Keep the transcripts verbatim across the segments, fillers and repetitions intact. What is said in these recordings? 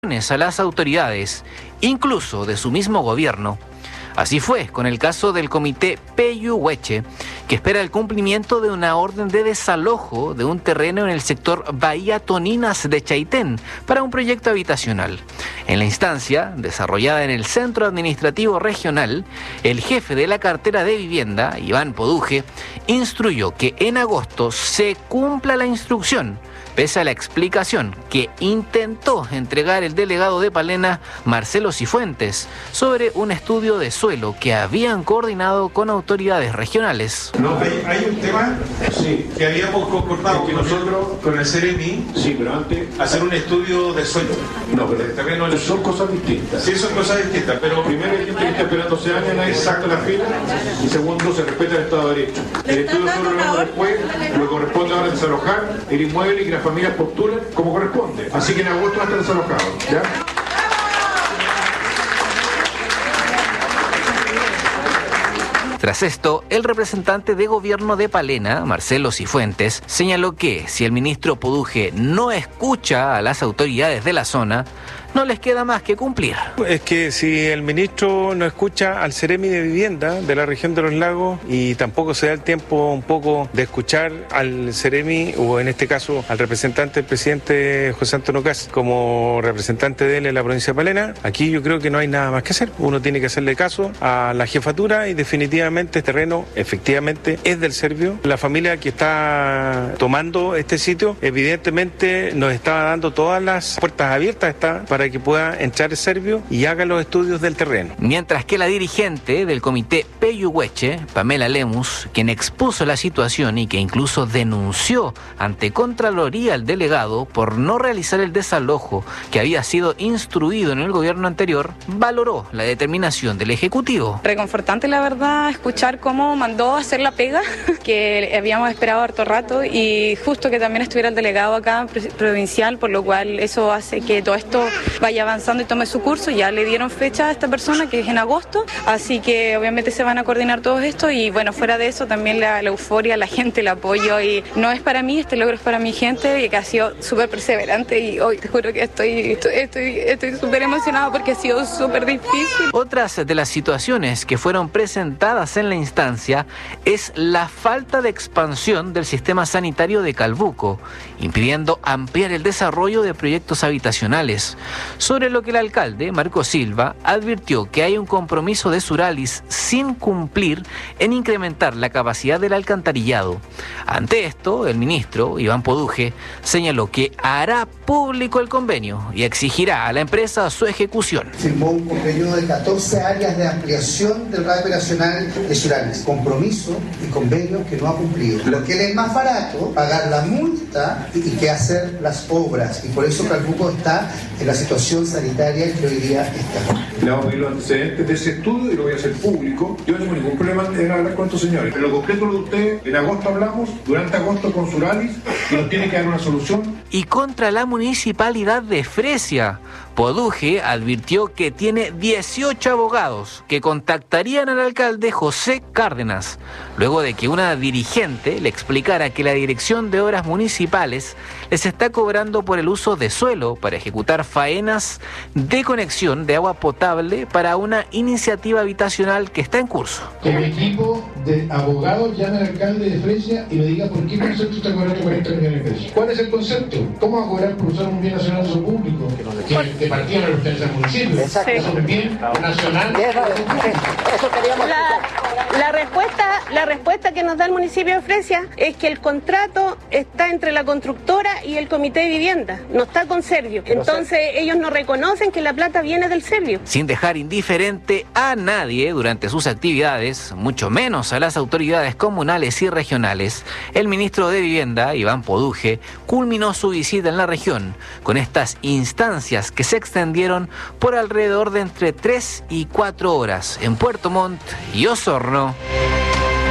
a las autoridades, incluso de su mismo gobierno. Así fue con el caso del comité Peyúgueche, que espera el cumplimiento de una orden de desalojo de un terreno en el sector Bahía Toninas de Chaitén para un proyecto habitacional. En la instancia, desarrollada en el Centro Administrativo Regional, el jefe de la cartera de vivienda, Iván Poduje, instruyó que en agosto se cumpla la instrucción, pese a la explicación que intentó entregar el delegado de Palena, Marcelo Cifuentes, sobre un estudio de suelo que habían coordinado con autoridades regionales. No, hay, hay un tema sí, que habíamos concordado que nosotros con el Ceremi, sí, pero antes hacer un estudio de suelo. No, pero el terreno no, son cosas distintas. Sí, son cosas distintas, pero primero hay gente que está esperando doce años, nadie exacto la fila, y segundo se respeta el Estado de Derecho. El estudio de suelo lo hago después, lo corresponde ahora desalojar el inmueble y que las familias postulen como corresponde. Así que en agosto va a estar desalojado, ¿ya? Tras esto, el representante de gobierno de Palena, Marcelo Cifuentes, señaló que si el ministro Poduje no escucha a las autoridades de la zona, no les queda más que cumplir. Es que si el ministro no escucha al Ceremi de Vivienda de la región de los lagos y tampoco se da el tiempo un poco de escuchar al Ceremi, o en este caso al representante del presidente José Antonio Kast como representante de él en la provincia de Palena, aquí yo creo que no hay nada más que hacer. Uno tiene que hacerle caso a la jefatura y definitivamente este terreno efectivamente es del serbio. La familia que está tomando este sitio evidentemente nos está dando todas las puertas abiertas está para para que pueda entrar el serbio y haga los estudios del terreno. Mientras que la dirigente del comité Peyúgueche, Pamela Lemus, quien expuso la situación y que incluso denunció ante Contraloría al delegado por no realizar el desalojo que había sido instruido en el gobierno anterior, valoró la determinación del Ejecutivo. Reconfortante, la verdad, escuchar cómo mandó a hacer la pega, que habíamos esperado harto rato, y justo que también estuviera el delegado acá provincial, por lo cual eso hace que todo esto vaya avanzando y tome su curso. Ya le dieron fecha a esta persona, que es en agosto, así que obviamente se van a coordinar todo esto. Y bueno, fuera de eso también la, la euforia, la gente, el apoyo, y no es para mí, este logro es para mi gente, y que ha sido súper perseverante, y hoy te juro que estoy estoy estoy súper emocionada porque ha sido súper difícil. Otras de las situaciones que fueron presentadas en la instancia es la falta de expansión del sistema sanitario de Calbuco, impidiendo ampliar el desarrollo de proyectos habitacionales, sobre lo que el alcalde, Marco Silva, advirtió que hay un compromiso de Suralis sin cumplir en incrementar la capacidad del alcantarillado. Ante esto, el ministro, Iván Poduje, señaló que hará público el convenio y exigirá a la empresa su ejecución. Firmó un convenio de catorce áreas de ampliación del radio operacional de Suralis. Compromiso y convenio que no ha cumplido. Lo que le es más barato, pagar la multa y que hacer las obras. Y por eso Calbuco está en la situación sanitaria que hoy día está. Le vamos a pedir los antecedentes de ese estudio y lo voy a hacer público. Yo no tengo ningún problema en hablar con estos señores. Pero lo concreto lo de ustedes, en agosto hablamos, durante agosto con Suralis, y nos tiene que dar una solución. Y contra la municipalidad de Fresia, Poduje advirtió que tiene dieciocho abogados que contactarían al alcalde José Cárdenas, luego de que una dirigente le explicara que la Dirección de Obras Municipales les está cobrando por el uso de suelo para ejecutar faenas de conexión de agua potable para una iniciativa habitacional que está en curso. Que el equipo de abogados llame al alcalde de Fresia y le diga por qué concepto está cobrando cuarenta millones de pesos. ¿Cuál es el concepto? ¿Cómo va a cobrar por usar un bien nacional de uso público? Que, que partía de los pertenece al municipio. Exacto. Es un bien nacional. Eso queríamos la, la respuesta, la respuesta que nos da el municipio de Fresia es que el contrato está entre la constructora y el comité de vivienda, no está con Servio. Entonces ellos no reconocen que la plata viene del Servio. Sin dejar indiferente a nadie durante sus actividades, mucho menos a las autoridades comunales y regionales, el ministro de Vivienda, Iván Poduje, culminó su visita en la región con estas instancias que se extendieron por alrededor de entre tres y cuatro horas en Puerto Montt y Osorno.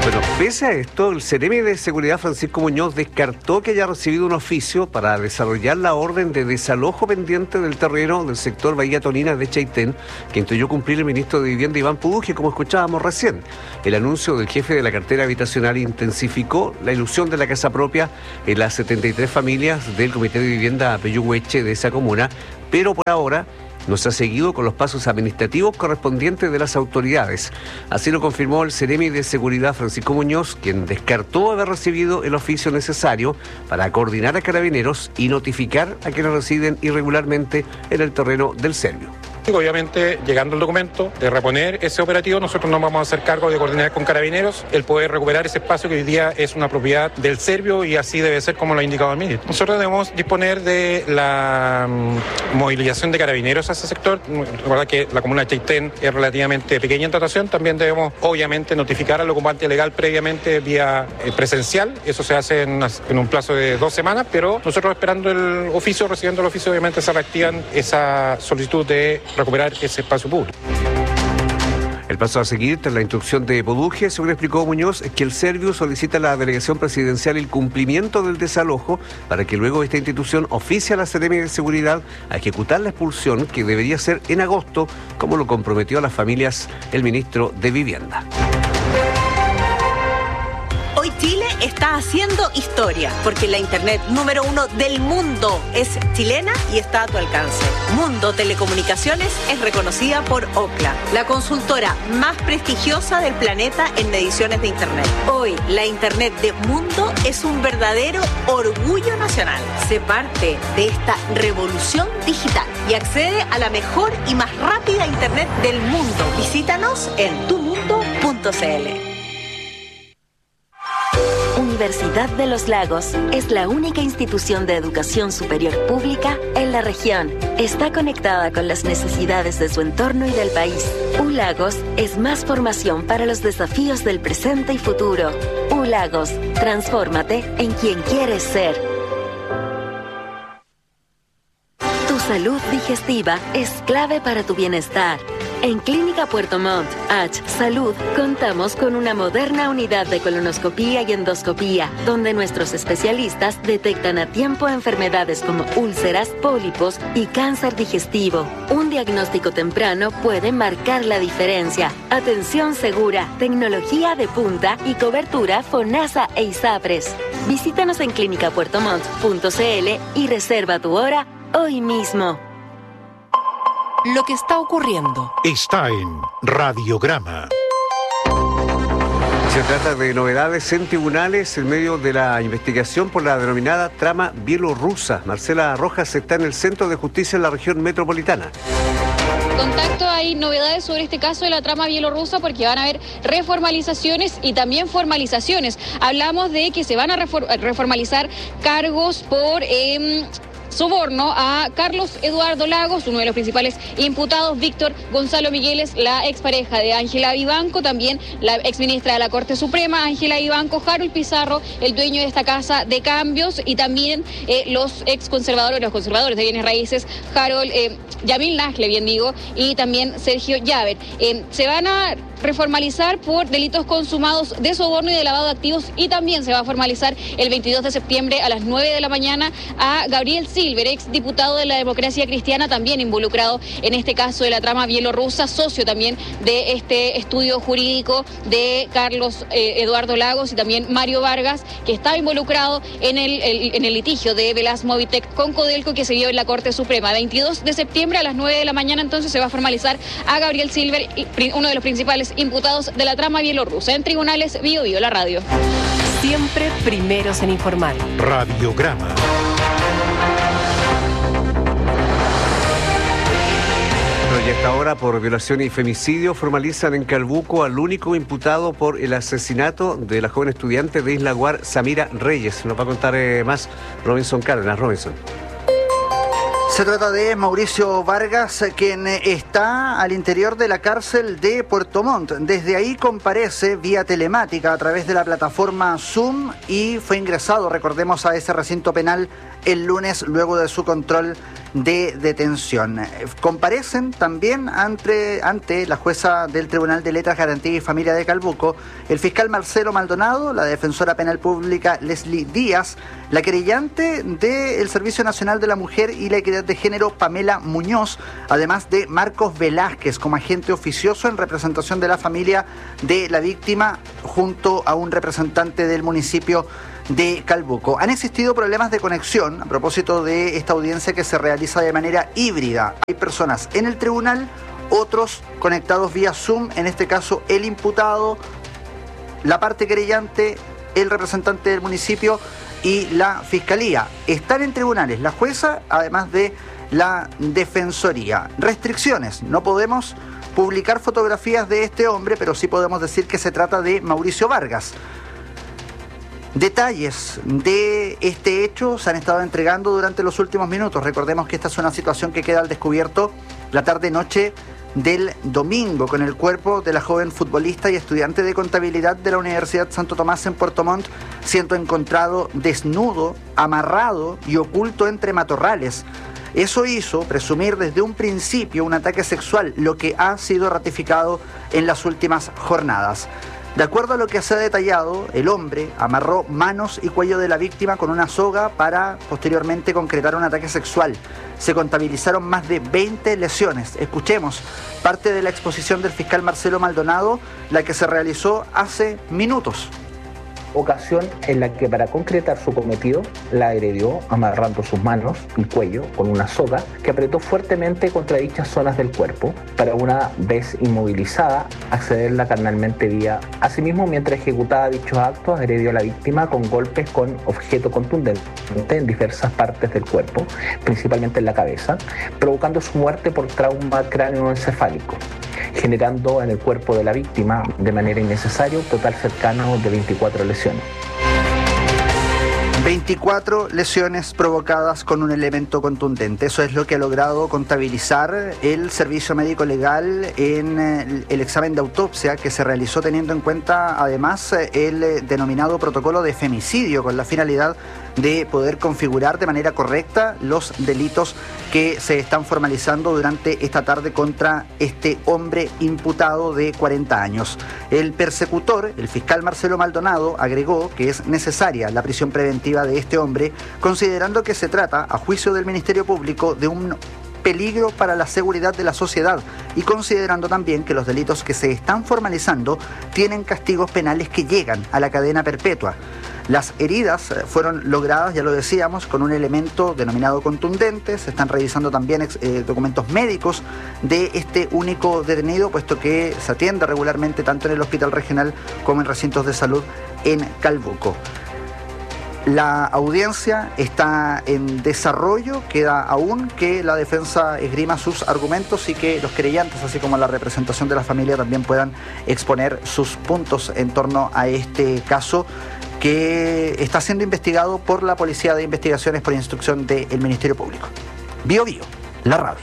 Bueno, pese a esto, el Ceremi de Seguridad Francisco Muñoz descartó que haya recibido un oficio para desarrollar la orden de desalojo pendiente del terreno del sector Bahía Tonina de Chaitén, que intuyó cumplir el ministro de Vivienda Iván Puduje, como escuchábamos recién. El anuncio del jefe de la cartera habitacional intensificó la ilusión de la casa propia en las setenta y tres familias del Comité de Vivienda Peyúgueche de esa comuna, pero por ahora no se ha seguido con los pasos administrativos correspondientes de las autoridades. Así lo confirmó el Ceremi de Seguridad Francisco Muñoz, quien descartó haber recibido el oficio necesario para coordinar a carabineros y notificar a quienes residen irregularmente en el terreno del Servio. Obviamente, llegando el documento de reponer ese operativo, nosotros nos vamos a hacer cargo de coordinar con carabineros el poder recuperar ese espacio que hoy día es una propiedad del Servio y así debe ser como lo ha indicado el ministro. Nosotros debemos disponer de la um, movilización de carabineros a ese sector. Recuerda que la comuna de Chaitén es relativamente pequeña en dotación. También debemos, obviamente, notificar al ocupante legal previamente vía eh, presencial. Eso se hace en, una, en un plazo de dos semanas, pero nosotros esperando el oficio, recibiendo el oficio, obviamente se reactivan esa solicitud de recuperar ese espacio público. El paso a seguir, tras la instrucción de Puduje, según explicó Muñoz, es que el Servio solicita a la delegación presidencial el cumplimiento del desalojo para que luego esta institución oficie a la Ceremi de Seguridad a ejecutar la expulsión que debería ser en agosto, como lo comprometió a las familias el ministro de Vivienda. Hoy Chile está haciendo historia, porque la internet número uno del mundo es chilena y está a tu alcance. Mundo Telecomunicaciones es reconocida por Ookla, la consultora más prestigiosa del planeta en mediciones de internet. Hoy, la internet de Mundo es un verdadero orgullo nacional. Sé parte de esta revolución digital y accede a la mejor y más rápida internet del mundo. Visítanos en tu mundo punto c l. Universidad de los Lagos es la única institución de educación superior pública en la región. Está conectada con las necesidades de su entorno y del país. U Lagos es más formación para los desafíos del presente y futuro. U Lagos, transfórmate en quien quieres ser. Tu salud digestiva es clave para tu bienestar. En Clínica Puerto Montt, H Salud, contamos con una moderna unidad de colonoscopía y endoscopía, donde nuestros especialistas detectan a tiempo enfermedades como úlceras, pólipos y cáncer digestivo. Un diagnóstico temprano puede marcar la diferencia. Atención segura, tecnología de punta y cobertura FONASA e ISAPRES. Visítanos en clínica puerto montt punto c l y reserva tu hora hoy mismo. Lo que está ocurriendo está en Radiograma. Se trata de novedades en tribunales en medio de la investigación por la denominada trama bielorrusa. Marcela Rojas está en el Centro de Justicia en la región metropolitana. Contacto, hay novedades sobre este caso de la trama bielorrusa porque van a haber reformalizaciones y también formalizaciones. Hablamos de que se van a reformalizar cargos por... Eh, soborno a Carlos Eduardo Lagos, uno de los principales imputados, Víctor Gonzalo Migueles, la expareja de Ángela Vivanco, también la exministra de la Corte Suprema, Ángela Vivanco, Harold Pizarro, el dueño de esta casa de cambios, y también eh, los exconservadores, los conservadores de bienes raíces, Harold, eh, Yamil Nasle, bien digo, y también Sergio Llaver. Eh, se van a reformalizar por delitos consumados de soborno y de lavado de activos, y también se va a formalizar el veintidós de septiembre a las nueve de la mañana a Gabriel Silver, ex diputado de la Democracia Cristiana, también involucrado en este caso de la trama bielorrusa, socio también de este estudio jurídico de Carlos eh, Eduardo Lagos y también Mario Vargas, que estaba involucrado en el, el, en el litigio de Velas Movitec con Codelco que se dio en la Corte Suprema. veintidós de septiembre a las nueve de la mañana entonces se va a formalizar a Gabriel Silver, uno de los principales imputados de la trama bielorrusa. En tribunales, Bio Bio, la radio. Siempre primeros en informar. Radiograma. Y hasta ahora, por violación y femicidio, formalizan en Calbuco al único imputado por el asesinato de la joven estudiante de Isla Guar, Samira Reyes. Nos va a contar eh, más Robinson Cárdenas. Robinson. Se trata de Mauricio Vargas, quien está al interior de la cárcel de Puerto Montt. Desde ahí comparece vía telemática a través de la plataforma Zoom y fue ingresado, recordemos, a ese recinto penal el lunes luego de su control de detención. Comparecen también ante, ante la jueza del Tribunal de Letras, Garantía y Familia de Calbuco, el fiscal Marcelo Maldonado, la defensora penal pública Leslie Díaz, la querellante del Servicio Nacional de la Mujer y la Equidad de Género Pamela Muñoz, además de Marcos Velázquez como agente oficioso en representación de la familia de la víctima junto a un representante del municipio de Calbuco. Han existido problemas de conexión a propósito de esta audiencia que se realiza de manera híbrida. Hay personas en el tribunal, otros conectados vía Zoom, en este caso el imputado, la parte querellante, el representante del municipio y la fiscalía. Están en tribunales la jueza, además de la defensoría. Restricciones: no podemos publicar fotografías de este hombre, pero sí podemos decir que se trata de Mauricio Vargas. Detalles de este hecho se han estado entregando durante los últimos minutos. Recordemos que esta es una situación que queda al descubierto la tarde-noche del domingo, con el cuerpo de la joven futbolista y estudiante de contabilidad de la Universidad Santo Tomás en Puerto Montt siendo encontrado desnudo, amarrado y oculto entre matorrales. Eso hizo presumir desde un principio un ataque sexual, lo que ha sido ratificado en las últimas jornadas. De acuerdo a lo que se ha detallado, el hombre amarró manos y cuello de la víctima con una soga para posteriormente concretar un ataque sexual. Se contabilizaron más de veinte lesiones. Escuchemos parte de la exposición del fiscal Marcelo Maldonado, la que se realizó hace minutos. Ocasión en la que, para concretar su cometido, la agredió amarrando sus manos y cuello con una soga que apretó fuertemente contra dichas zonas del cuerpo para, una vez inmovilizada, accederla carnalmente vía. Asimismo, mientras ejecutaba dichos actos, agredió a la víctima con golpes con objeto contundente en diversas partes del cuerpo, principalmente en la cabeza, provocando su muerte por trauma cráneoencefálico, generando en el cuerpo de la víctima de manera innecesaria un total cercano de veinticuatro lesiones. veinticuatro lesiones provocadas con un elemento contundente. Eso es lo que ha logrado contabilizar el Servicio Médico Legal en el examen de autopsia que se realizó, teniendo en cuenta además el denominado protocolo de femicidio, con la finalidad de poder configurar de manera correcta los delitos que se están formalizando durante esta tarde contra este hombre imputado de cuarenta años. El persecutor, el fiscal Marcelo Maldonado, agregó que es necesaria la prisión preventiva de este hombre, considerando que se trata, a juicio del Ministerio Público, de un peligro para la seguridad de la sociedad y considerando también que los delitos que se están formalizando tienen castigos penales que llegan a la cadena perpetua. Las heridas fueron logradas, ya lo decíamos, con un elemento denominado contundente. Se están revisando también eh, documentos médicos de este único detenido, puesto que se atiende regularmente tanto en el Hospital Regional como en recintos de salud en Calbuco. La audiencia está en desarrollo, queda aún que la defensa esgrima sus argumentos y que los querellantes, así como la representación de la familia, también puedan exponer sus puntos en torno a este caso, que está siendo investigado por la Policía de Investigaciones por instrucción del Ministerio Público. Bio Bio, la radio.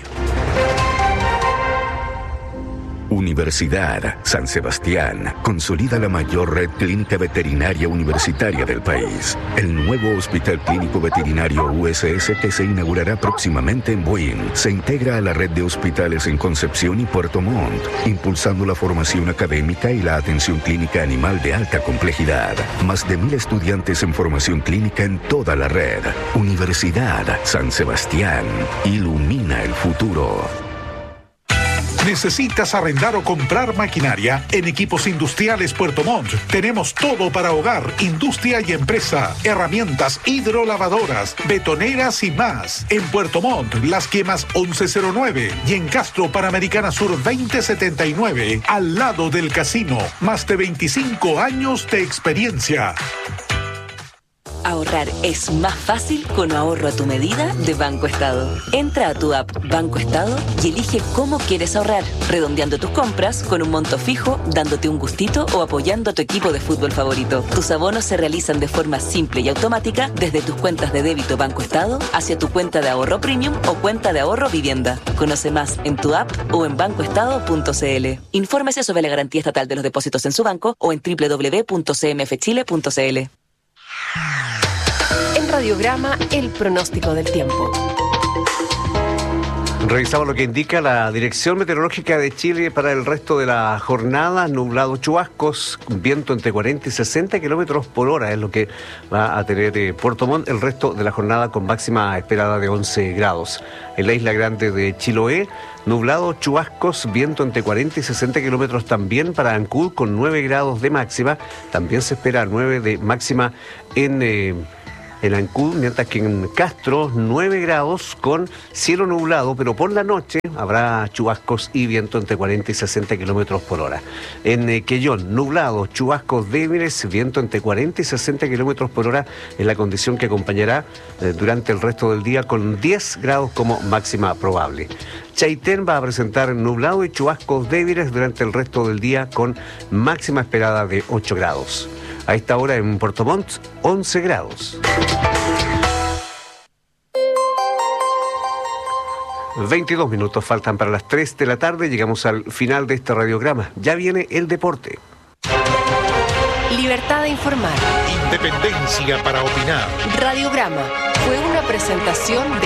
Universidad San Sebastián consolida la mayor red clínica veterinaria universitaria del país. El nuevo Hospital Clínico Veterinario U S S, que se inaugurará próximamente en Buin, se integra a la red de hospitales en Concepción y Puerto Montt, impulsando la formación académica y la atención clínica animal de alta complejidad. Más de mil estudiantes en formación clínica en toda la red. Universidad San Sebastián ilumina el futuro. ¿Necesitas arrendar o comprar maquinaria? En Equipos Industriales Puerto Montt tenemos todo para hogar, industria y empresa. Herramientas hidrolavadoras, betoneras y más. En Puerto Montt, Las Quemas once cero nueve y en Castro Panamericana Sur veinte setenta y nueve, al lado del casino. Más de veinticinco años de experiencia. Ahorrar es más fácil con ahorro a tu medida de Banco Estado. Entra a tu app Banco Estado y elige cómo quieres ahorrar, redondeando tus compras con un monto fijo, dándote un gustito o apoyando a tu equipo de fútbol favorito. Tus abonos se realizan de forma simple y automática desde tus cuentas de débito Banco Estado hacia tu cuenta de ahorro premium o cuenta de ahorro vivienda. Conoce más en tu app o en banco estado punto c l. Infórmese sobre la garantía estatal de los depósitos en su banco o en doble u doble u doble u punto c m f chile punto c l. En Radiograma, el pronóstico del tiempo. Revisamos lo que indica la Dirección Meteorológica de Chile para el resto de la jornada. Nublado, chubascos, viento entre cuarenta y sesenta kilómetros por hora es lo que va a tener eh, Puerto Montt el resto de la jornada, con máxima esperada de once grados. En la isla grande de Chiloé, nublado, chubascos, viento entre cuarenta y sesenta kilómetros también para Ancud, con nueve grados de máxima. También se espera nueve de máxima en... Eh, en Ancud, mientras que en Castro nueve grados con cielo nublado, pero por la noche habrá chubascos y viento entre cuarenta y sesenta kilómetros por hora. En eh, Quellón, nublado, chubascos débiles, viento entre cuarenta y sesenta kilómetros por hora es la condición que acompañará eh, durante el resto del día, con diez grados como máxima probable. Chaitén va a presentar nublado y chubascos débiles durante el resto del día, con máxima esperada de ocho grados. A esta hora en Puerto Montt, once grados. veintidós minutos faltan para las tres de la tarde. Llegamos al final de este radiograma. Ya viene el deporte. Libertad de informar. Independencia para opinar. Radiograma fue una presentación de...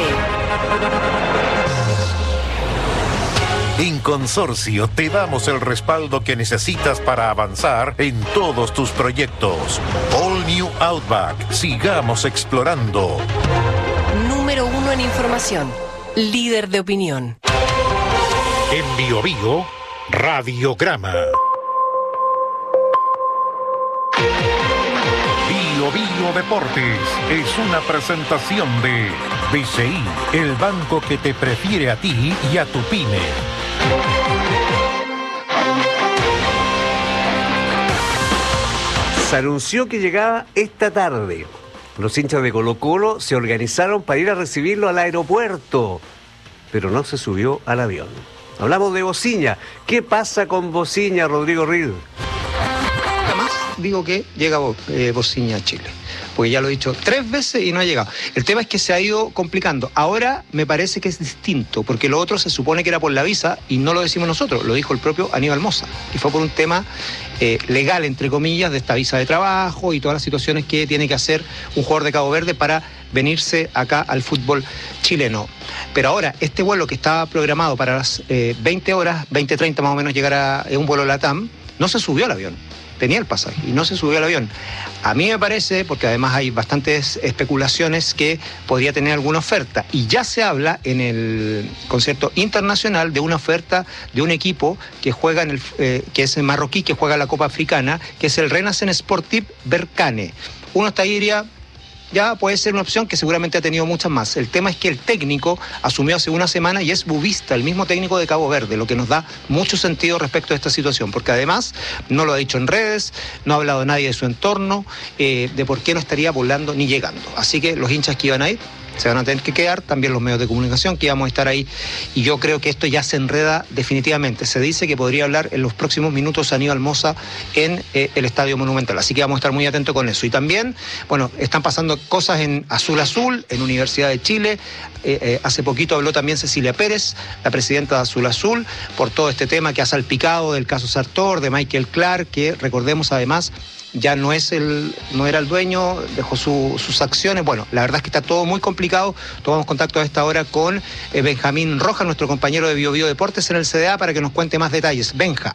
En Consorcio te damos el respaldo que necesitas para avanzar en todos tus proyectos. All New Outback. Sigamos explorando. Número uno en información. Líder de opinión. En Bio Bio, Radiograma. Bio Bio Deportes es una presentación de B C I, el banco que te prefiere a ti y a tu pyme. Se anunció que llegaba esta tarde. Los hinchas de Colo-Colo se organizaron para ir a recibirlo al aeropuerto, pero no se subió al avión. Hablamos de Bociña. ¿Qué pasa con Bociña, Rodrigo Reed? Jamás digo que llega eh, Bociña a Chile, porque ya lo he dicho tres veces y no ha llegado. El tema es que se ha ido complicando. Ahora me parece que es distinto, porque lo otro se supone que era por la visa y no lo decimos nosotros, lo dijo el propio Aníbal Mosa, y fue por un tema eh, legal, entre comillas, de esta visa de trabajo y todas las situaciones que tiene que hacer un jugador de Cabo Verde para venirse acá al fútbol chileno. Pero ahora, este vuelo que estaba programado para las eh, veinte horas, veinte treinta más o menos, llegará en un vuelo LATAM, no se subió al avión. Tenía el pasaje y no se subió al avión. A mí me parece, porque además hay bastantes especulaciones, que podría tener alguna oferta. Y ya se habla en el concierto internacional de una oferta de un equipo que juega en el, eh, que es en marroquí, que juega la Copa Africana, que es el Renaissance Sportif Berkane. Uno está ahí y diría, ya puede ser una opción, que seguramente ha tenido muchas más. El tema es que el técnico asumió hace una semana y es Bubista, el mismo técnico de Cabo Verde, lo que nos da mucho sentido respecto a esta situación, porque además no lo ha dicho en redes, no ha hablado nadie de su entorno, eh, de por qué no estaría volando ni llegando. Así que los hinchas que iban a ir se van a tener que quedar, también los medios de comunicación que íbamos a estar ahí, y yo creo que esto ya se enreda definitivamente. Se dice que podría hablar en los próximos minutos Aníbal Mosa en eh, el Estadio Monumental, así que vamos a estar muy atentos con eso. Y también, bueno, están pasando cosas en Azul Azul, en Universidad de Chile. Eh, eh, hace poquito habló también Cecilia Pérez, la presidenta de Azul Azul, por todo este tema que ha salpicado del caso Sartor, de Michael Clark, que recordemos además ya no es el, no era el dueño, dejó su, sus acciones. Bueno, la verdad es que está todo muy complicado. Tomamos contacto a esta hora con eh, Benjamín Rojas, nuestro compañero de Bio Bio Deportes en el C D A, para que nos cuente más detalles. Benja.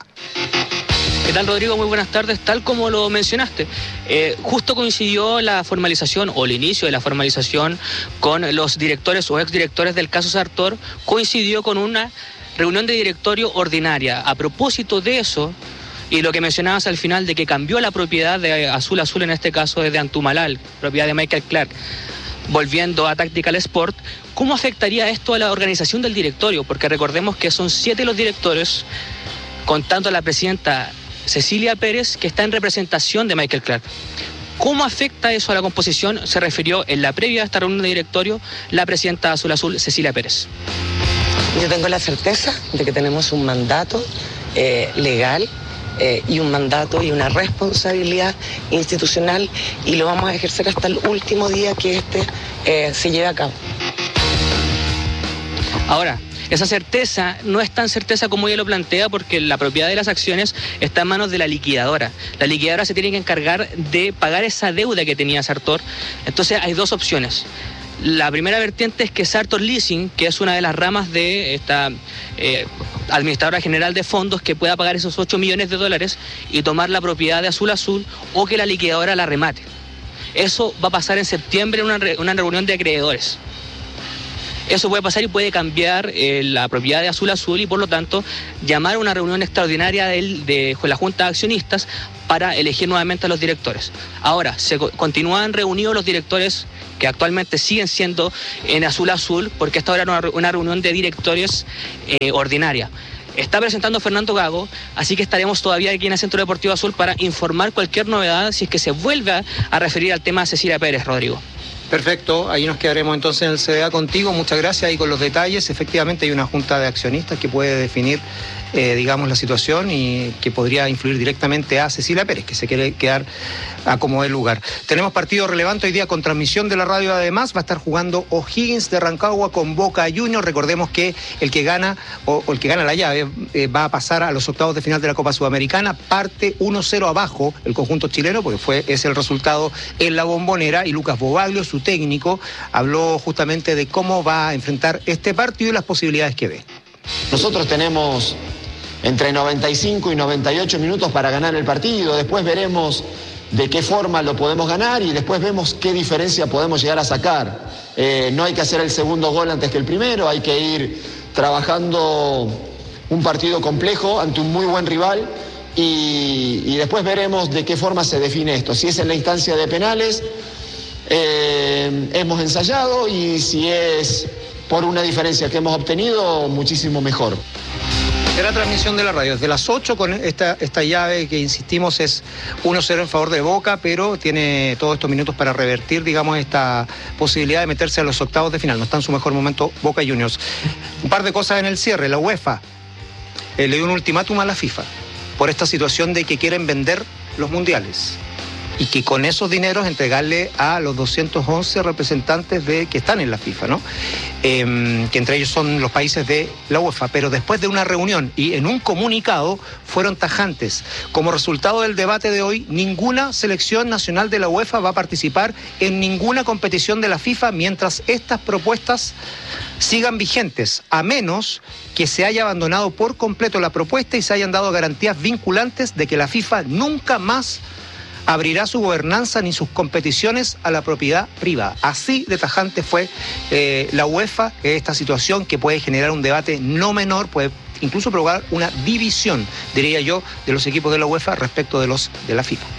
¿Qué tal, Rodrigo? Muy buenas tardes. Tal como lo mencionaste, eh, justo coincidió la formalización o el inicio de la formalización con los directores o exdirectores del caso Sartor, coincidió con una reunión de directorio ordinaria. A propósito de eso, y lo que mencionabas al final de que cambió la propiedad de Azul Azul, en este caso es de Antumalal, propiedad de Michael Clark, volviendo a Tactical Sport, ¿cómo afectaría esto a la organización del directorio? Porque recordemos que son siete los directores, contando a la presidenta Cecilia Pérez, que está en representación de Michael Clark. ¿Cómo afecta eso a la composición? Se refirió en la previa de esta reunión de directorio la presidenta de Azul Azul, Cecilia Pérez. Yo tengo la certeza de que tenemos un mandato eh, legal, Eh, y un mandato y una responsabilidad institucional, y lo vamos a ejercer hasta el último día que este eh, se lleve a cabo. Ahora, esa certeza no es tan certeza como ella lo plantea, porque la propiedad de las acciones está en manos de la liquidadora. La liquidadora se tiene que encargar de pagar esa deuda que tenía Sartor. Entonces hay dos opciones: La primera vertiente es que Sartor Leasing, que es una de las ramas de esta eh, administradora general de fondos, que pueda pagar esos ocho millones de dólares y tomar la propiedad de Azul Azul, o que la liquidadora la remate. Eso va a pasar en septiembre en una, re, una reunión de acreedores. Eso puede pasar y puede cambiar eh, la propiedad de Azul Azul y, por lo tanto, llamar a una reunión extraordinaria de, de, de la Junta de Accionistas para elegir nuevamente a los directores. Ahora, se co continúan reunidos los directores que actualmente siguen siendo en Azul Azul, porque esta era una, una reunión de directores eh, ordinaria. Está presentando Fernando Gago, así que estaremos todavía aquí en el Centro Deportivo Azul para informar cualquier novedad si es que se vuelve a referir al tema de Cecilia Pérez, Rodrigo. Perfecto, ahí nos quedaremos entonces en el C D A contigo, muchas gracias, y con los detalles. Efectivamente hay una junta de accionistas que puede definir, eh, digamos, la situación y que podría influir directamente a Cecilia Pérez, que se quiere quedar a como el lugar. Tenemos partido relevante hoy día con transmisión de la radio, además va a estar jugando O'Higgins de Rancagua con Boca Juniors. Recordemos que el que gana, o, o el que gana la llave, eh, va a pasar a los octavos de final de la Copa Sudamericana. Parte uno cero abajo el conjunto chileno, porque fue ese el resultado en la Bombonera, y Lucas Bobaglio, su técnico, habló justamente de cómo va a enfrentar este partido y las posibilidades que ve. Nosotros tenemos entre noventa y cinco y noventa y ocho minutos para ganar el partido, después veremos de qué forma lo podemos ganar y después vemos qué diferencia podemos llegar a sacar. Eh, no hay que hacer el segundo gol antes que el primero, hay que ir trabajando un partido complejo ante un muy buen rival y, y después veremos de qué forma se define esto. Si es en la instancia de penales, eh, hemos ensayado, y si es por una diferencia que hemos obtenido, muchísimo mejor. Será transmisión de la radio desde las ocho con esta, esta llave que, insistimos, es uno cero en favor de Boca, pero tiene todos estos minutos para revertir, digamos, esta posibilidad de meterse a los octavos de final. No está en su mejor momento Boca Juniors. Un par de cosas en el cierre. La UEFA eh, le dio un ultimátum a la FIFA por esta situación de que quieren vender los mundiales y que con esos dineros entregarle a los doscientos once representantes de que están en la FIFA, ¿no? Eh, que entre ellos son los países de la UEFA. Pero después de una reunión y en un comunicado fueron tajantes. Como resultado del debate de hoy, ninguna selección nacional de la UEFA va a participar en ninguna competición de la FIFA mientras estas propuestas sigan vigentes, a menos que se haya abandonado por completo la propuesta y se hayan dado garantías vinculantes de que la FIFA nunca más abrirá su gobernanza ni sus competiciones a la propiedad privada. Así de tajante fue eh, la UEFA, esta situación que puede generar un debate no menor, puede incluso provocar una división, diría yo, de los equipos de la UEFA respecto de los de la FIFA.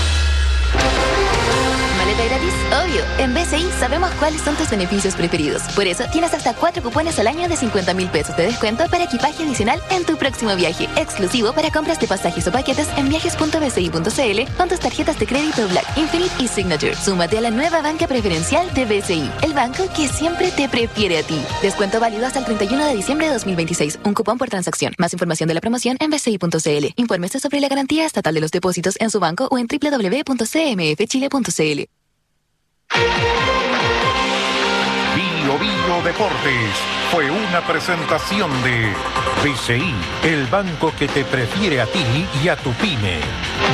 ¿Maleta gratis? Obvio. En B C I sabemos cuáles son tus beneficios preferidos. Por eso tienes hasta cuatro cupones al año de cincuenta mil pesos de descuento para equipaje adicional en tu próximo viaje. Exclusivo para compras de pasajes o paquetes en viajes punto b c i punto c l con tus tarjetas de crédito Black, Infinite y Signature. Súmate a la nueva banca preferencial de B C I, el banco que siempre te prefiere a ti. Descuento válido hasta el treinta y uno de diciembre de dos mil veintiséis. Un cupón por transacción. Más información de la promoción en b c i punto c l. Infórmese sobre la garantía estatal de los depósitos en su banco o en w w w punto c m f chile punto c l. Bio Bio Deportes fue una presentación de B C I, el banco que te prefiere a ti y a tu pyme.